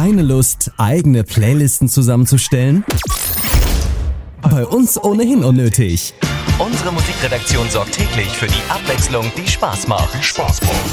Keine Lust, eigene Playlisten zusammenzustellen? Bei uns ohnehin unnötig. Unsere Musikredaktion sorgt täglich für die Abwechslung, die Spaß macht.